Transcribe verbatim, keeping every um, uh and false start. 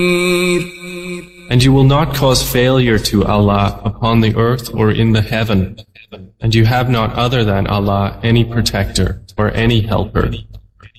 And you will not cause failure to Allah upon the earth or in the heaven, and you have not other than Allah any protector or any helper.